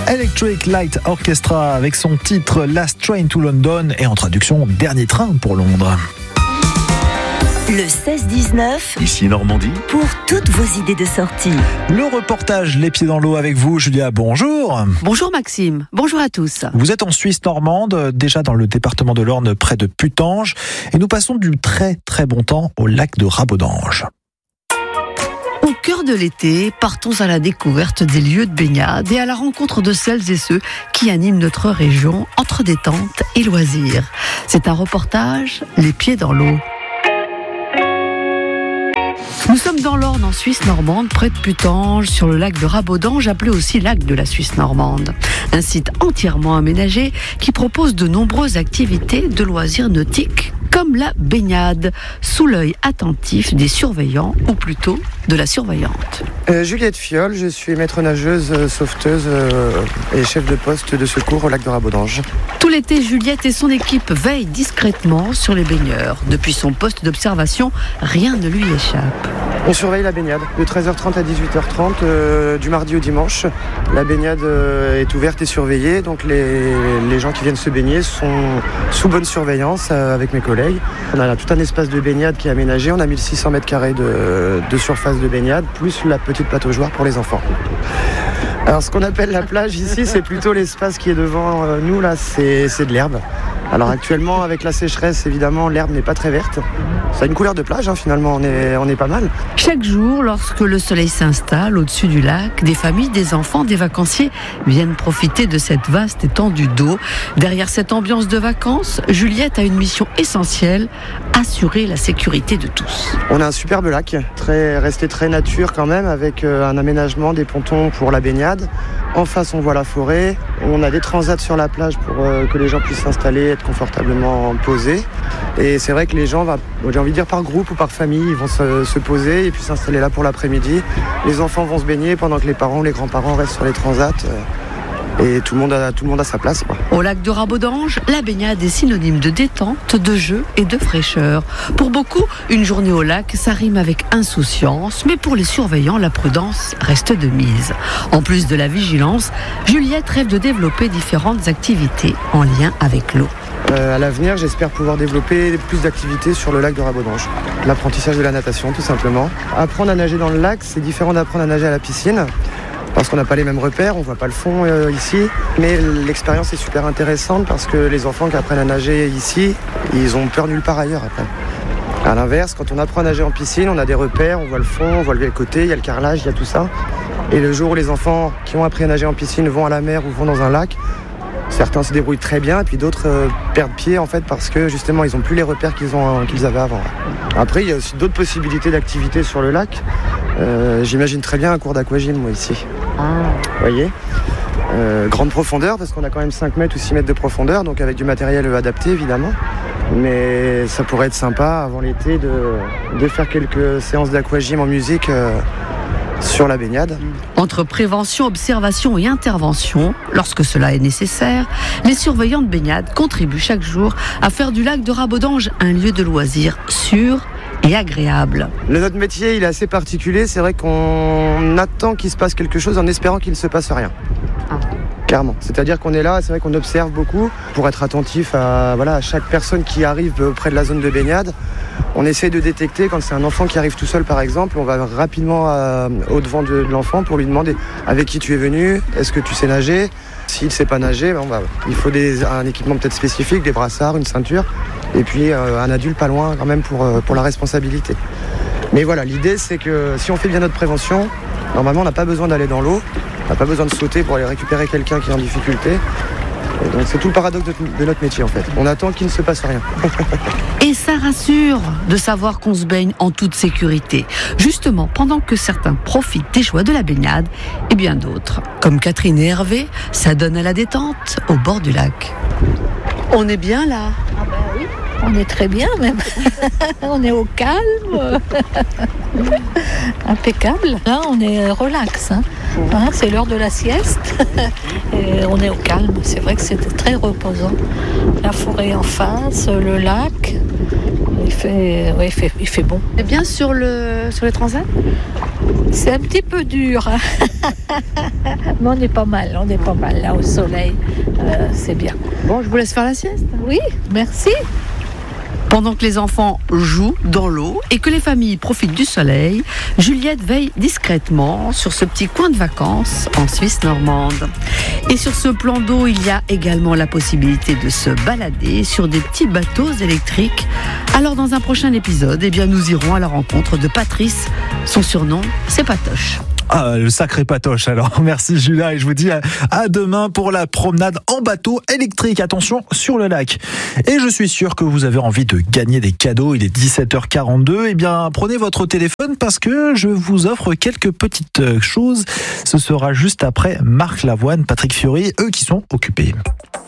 Electric Light Orchestra avec son titre Last Train to London et en traduction Dernier train pour Londres. Le 16-19, Ici Normandie. pour toutes vos idées de sortie. Le reportage Les Pieds dans l'eau avec vous, Julia, bonjour. Bonjour Maxime, bonjour à tous. Vous êtes en Suisse normande, déjà dans le département de l'Orne, près de Putange, et nous passons du très très bon temps au lac de Rabodange. Au cœur de l'été, partons à la découverte des lieux de baignade et à la rencontre de celles et ceux qui animent notre région entre détente et loisirs. C'est un reportage Les Pieds dans l'eau. Nous sommes dans l'Orne, en Suisse normande, près de Putange, sur le lac de Rabodange, appelé aussi lac de la Suisse normande. Un site entièrement aménagé qui propose de nombreuses activités de loisirs nautiques, comme la baignade, sous l'œil attentif des surveillants, ou plutôt de la surveillante. Juliette Fiol, je suis maître nageuse, sauveteuse et chef de poste de secours au lac de Rabodange. Tout l'été, Juliette et son équipe veillent discrètement sur les baigneurs. Depuis son poste d'observation, rien ne lui échappe. On surveille la baignade de 13h30 à 18h30 du mardi au dimanche. La baignade est ouverte et surveillée, donc les gens qui viennent se baigner sont sous bonne surveillance avec mes collègues. On a tout un espace de baignade qui est aménagé, on a 1600 m² de surface de baignade, plus la petite plateau joueur pour les enfants. Alors ce qu'on appelle la plage ici, c'est plutôt l'espace qui est devant nous, là, c'est de l'herbe. Alors actuellement, avec la sécheresse, évidemment, l'herbe n'est pas très verte. Ça a une couleur de plage, finalement, on est pas mal. Chaque jour, lorsque le soleil s'installe au-dessus du lac, des familles, des enfants, des vacanciers viennent profiter de cette vaste étendue d'eau. Derrière cette ambiance de vacances, Juliette a une mission essentielle, assurer la sécurité de tous. On a un superbe lac, resté très nature quand même, avec un aménagement des pontons pour la baignade. En face, on voit la forêt. On a des transats sur la plage pour que les gens puissent s'installer, être confortablement posés. Et c'est vrai que les gens, j'ai envie de dire par groupe ou par famille, ils vont se poser et puis s'installer là pour l'après-midi. Les enfants vont se baigner pendant que les parents, les grands-parents restent sur les transats. Et tout le monde a sa place, quoi. Au lac de Rabodange, la baignade est synonyme de détente, de jeu et de fraîcheur. Pour beaucoup, une journée au lac, ça rime avec insouciance, mais pour les surveillants, la prudence reste de mise. En plus de la vigilance, Juliette rêve de développer différentes activités en lien avec l'eau. À l'avenir, j'espère pouvoir développer plus d'activités sur le lac de Rabodange. L'apprentissage de la natation, tout simplement. Apprendre à nager dans le lac, c'est différent d'apprendre à nager à la piscine. Parce qu'on n'a pas les mêmes repères, on voit pas le fond ici. Mais l'expérience est super intéressante parce que les enfants qui apprennent à nager ici, ils ont peur nulle part ailleurs après. À l'inverse, quand on apprend à nager en piscine, on a des repères, on voit le fond, on voit le côté, il y a le carrelage, il y a tout ça. Et le jour où les enfants qui ont appris à nager en piscine vont à la mer ou vont dans un lac, certains se débrouillent très bien et puis d'autres perdent pied en fait parce que justement ils n'ont plus les repères qu'ils avaient avant. Après, il y a aussi d'autres possibilités d'activités sur le lac. J'imagine très bien un cours d'aquagym moi ici. Vous voyez, grande profondeur parce qu'on a quand même 5 mètres ou 6 mètres de profondeur, donc avec du matériel adapté évidemment. Mais ça pourrait être sympa avant l'été de faire quelques séances d'aquagym en musique sur la baignade. Entre prévention, observation et intervention, lorsque cela est nécessaire, les surveillants de baignade contribuent chaque jour à faire du lac de Rabodange un lieu de loisirs sûr et agréable. Notre métier, il est assez particulier. C'est vrai qu'on attend qu'il se passe quelque chose en espérant qu'il ne se passe rien. Clairement. C'est-à-dire qu'on est là, c'est vrai qu'on observe beaucoup pour être attentif à chaque personne qui arrive près de la zone de baignade. On essaye de détecter quand c'est un enfant qui arrive tout seul par exemple, on va rapidement au-devant de l'enfant pour lui demander avec qui tu es venu, est-ce que tu sais nager. S'il ne sait pas nager, il faut un équipement peut-être spécifique, des brassards, une ceinture, et puis un adulte pas loin quand même pour la responsabilité. Mais voilà, l'idée c'est que si on fait bien notre prévention, normalement on n'a pas besoin d'aller dans l'eau, on n'a pas besoin de sauter pour aller récupérer quelqu'un qui est en difficulté. Et donc c'est tout le paradoxe de notre métier en fait. On attend qu'il ne se passe rien. Et ça rassure de savoir qu'on se baigne en toute sécurité. Justement, pendant que certains profitent des joies de la baignade, et bien d'autres, comme Catherine et Hervé, s'adonnent à la détente au bord du lac. On est bien là. Ah ben oui, on est très bien même. On est au calme. Impeccable. Là, on est relax. C'est l'heure de la sieste. Et on est au calme. C'est vrai que c'est très reposant. La forêt en face, le lac. il fait bon. Et bien sur les transats? C'est un petit peu dur, hein. Mais on est pas mal là au soleil, c'est bien. Bon, je vous laisse faire la sieste. Oui, merci. Pendant que les enfants jouent dans l'eau et que les familles profitent du soleil, Juliette veille discrètement sur ce petit coin de vacances en Suisse normande. Et sur ce plan d'eau, il y a également la possibilité de se balader sur des petits bateaux électriques. Alors dans un prochain épisode, nous irons à la rencontre de Patrice. Son surnom, c'est Patoche. Ah, le sacré Patoche alors. Merci Julia et je vous dis à demain pour la promenade en bateau électrique. Attention sur le lac. Et je suis sûr que vous avez envie de gagner des cadeaux. Il est 17h42. Prenez votre téléphone parce que je vous offre quelques petites choses. Ce sera juste après Marc Lavoine, Patrick Fiori, eux qui sont occupés.